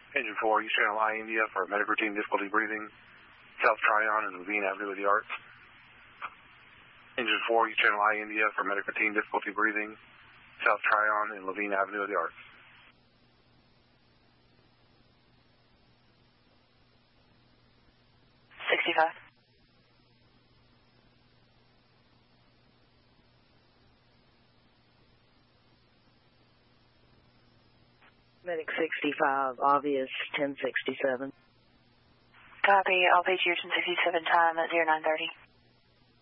Engine 4, East Channel I, India, for medic routine difficulty breathing. South Tryon and Levine Avenue of the Arts. Engine 4, East Channel I, India, for medic routine difficulty breathing. South Tryon and Levine Avenue of the Arts. Medic 65, obvious 1067. Copy, I'll page your 1067 time at 0930.